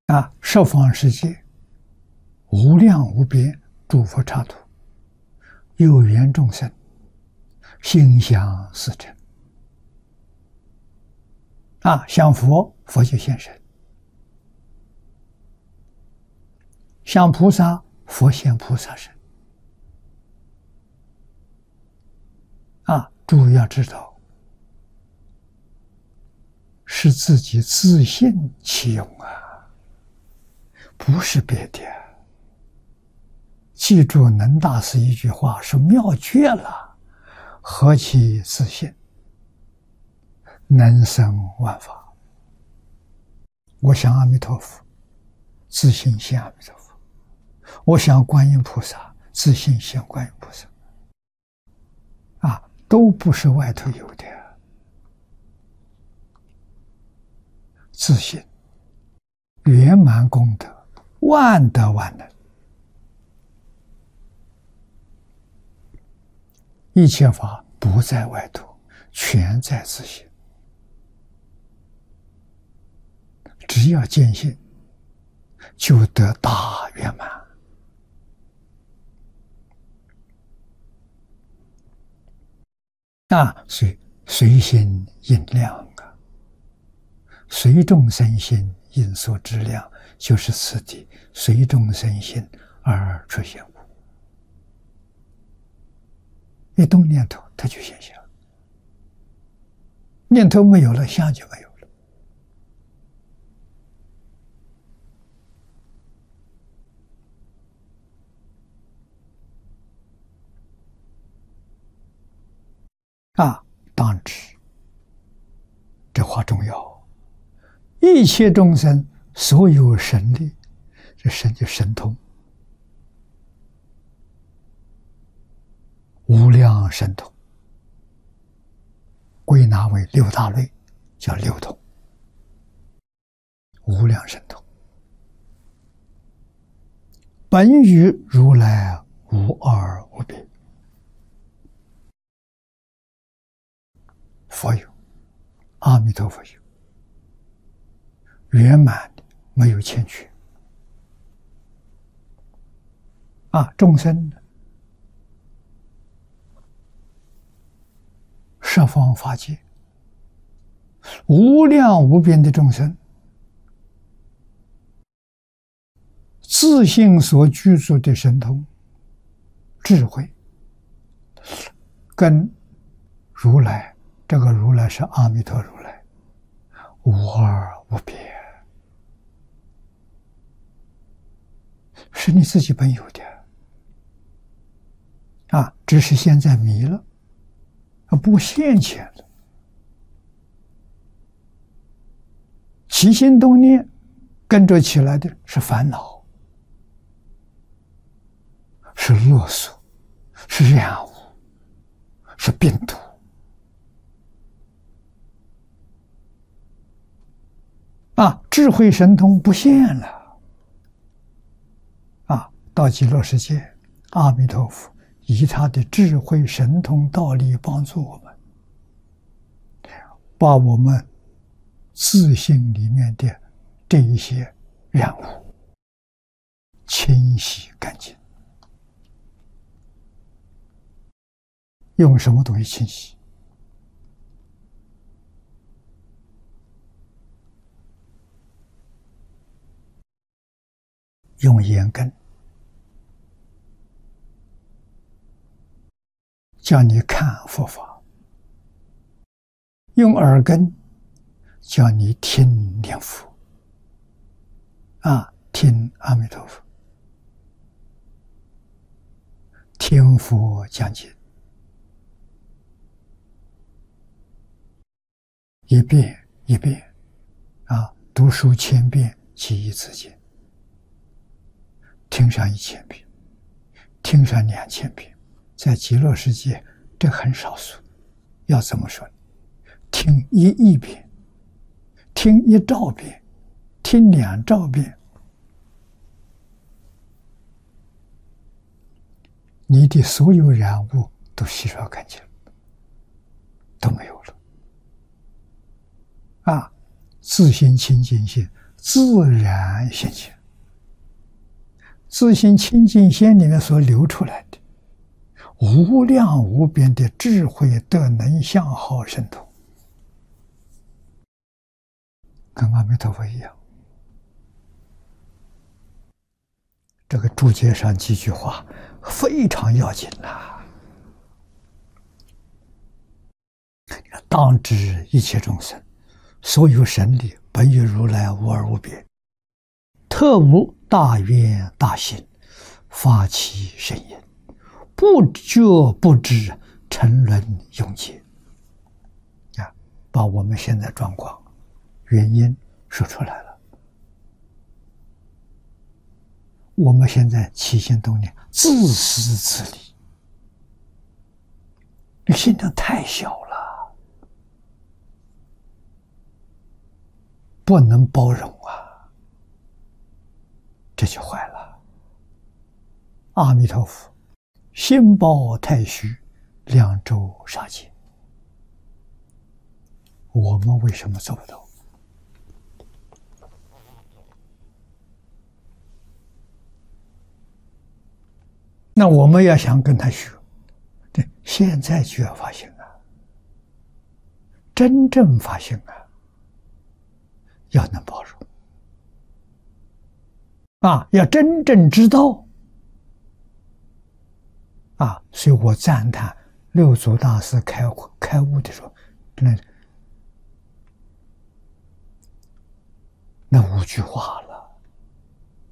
十方世界无量无边诸佛刹土，有缘众生心想事成。想佛，佛就现身；想菩萨，佛现菩萨身。诸位要知道，是自己自信其用不是别的。记住能大师一句话，说妙绝了，何其自信，能生万法。我想阿弥陀佛，自信现阿弥陀佛；我想观音菩萨，自信现观音菩萨。都不是外头有的，自信圆满功德，万德万能，一切法不在外头，全在自信。只要坚信，就得大圆满。所以随心应量随众生心应所知量，就是此地随众生心而出现物。一动念头，它就现象；念头没有了，相就没有了。当知这话重要。一切众生所有神力，这神就神通，无量神通，归纳为六大类，叫六通。无量神通，本与如来无二无别。佛有，阿弥陀佛有，圆满的，没有欠缺。众生呢，十方法界，无量无边的众生，自性所具足的神通、智慧，跟如来，这个如来是阿弥陀如来，无二无别，是你自己本有的。只是现在迷了，不现前了。起心动念跟着起来的是烦恼，是勒索，是染污，是病毒。智慧神通不现了。到极乐世界，阿弥陀佛以他的智慧神通道力帮助我们，把我们自性里面的这一些染污清洗干净。用什么东西清洗？用眼根，叫你看佛法；用耳根，叫你听念佛。听阿弥陀佛，听佛讲经，一遍一遍，读书1000遍，其义自见。听上1000遍，听上2000遍，在极乐世界这很少数。要怎么说？听1亿遍，听1兆遍，听2兆遍，你的所有染污都吸收干净，都没有了。自心清净心自然现前。自性清净心里面所流出来的无量无边的智慧德能相好神通，跟阿弥陀佛一样。这个注解上几句话非常要紧呐。当知一切众生，所有神力本与如来无二无别，特无大愿大行，发起圣言，不觉不知，沉沦永劫。啊，把我们现在状况原因说出来了。我们现在起心动念自私自利，这心量太小了，不能包容啊，这就坏了。阿弥陀佛，心包太虚，两周杀戒，我们为什么做不到？那我们要想跟他学，对，现在就要发心啊，真正发心啊，要能包容啊，要真正知道啊。所以我赞叹六祖大师开悟的时候，那5句话了。